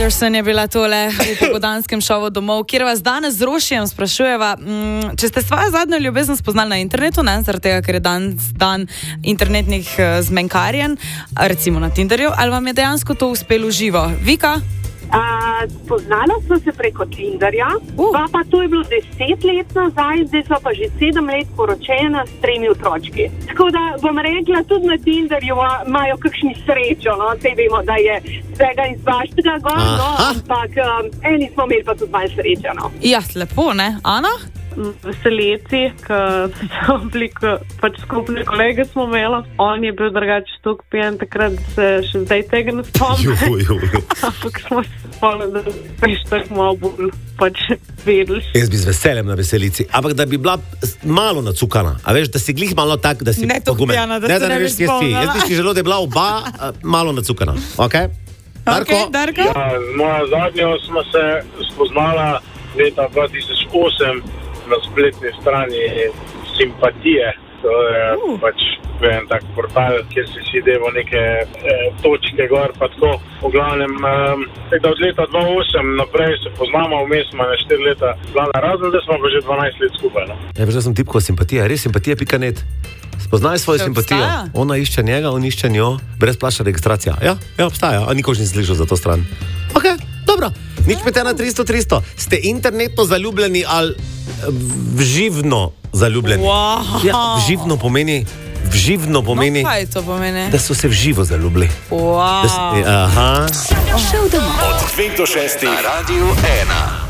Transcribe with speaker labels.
Speaker 1: Anderson je bila tole v popoldanskem šovu Domov, kjer vas danes z Rošijem sprašujeva, če ste svojo zadnjo ljubezen spoznali na internetu, ne, zaradi tega, ker je dan internetnih zmenkarjen, recimo na Tinderju, ali vam je dejansko to uspelo živo? Vika?
Speaker 2: Spoznala smo se preko Tinderja, pa to je bilo 10 let nazaj, zdaj so pa že 7 let poročena s 3 otročki. Tako da bom rekla, tudi na Tinderju imajo kakšni srečo, no, sej vemo, da je vsega in svaštega gor, no, ampak eni smo imeli pa tudi malo srečo, no.
Speaker 1: Ja, lepo, ne? Ana?
Speaker 3: Veseleci, ker so bili pač skupne kolege smo imeli. On je bil drugače toliko pijan takrat, da se še zdaj tega ne spomnim. Ampak smo se spomnili, da veš tako malo bolj pač vedeli.
Speaker 4: Jaz bi z veseljem na veselici, ampak da bi bila malo nacukana. A veš, da si glih malo tak, da si
Speaker 1: ne to pijana, da se ne bi spomnila.
Speaker 4: Jaz bi si želel, da je bila oba malo nacukana. Ok? Darko?
Speaker 1: Darko?
Speaker 5: Ja, moja zadnjo smo se spoznala leta 2008 na spletni strani Simpatije. To je pač en tak portal, kjer si devo neke točke gor, pa tako. V glavnem, od leta 2008 naprej se poznamo, vmes smo na 4 leta plana razen, da smo pa že 12 let skupaj. No?
Speaker 4: Ja, veš, da sem tipkova Simpatija, res simpatija.net. Spoznaj svojo simpatijo. Ona išče njega, on išče njo, brezplačna registracija. Ja, obstaja, a nikož ni slišal za to stran. Ok, dobro. Nič pete na 300. Ste internetno zaljubljeni ali vživno zaljubljeni?
Speaker 1: Wow.
Speaker 4: Ja, vživno pomeni,
Speaker 1: no, kaj to pomeni?
Speaker 4: da so se v živo zaljubili.
Speaker 1: Wow.
Speaker 4: Aha.
Speaker 6: Šel domov. Od 5 do 6 na Radiu 1.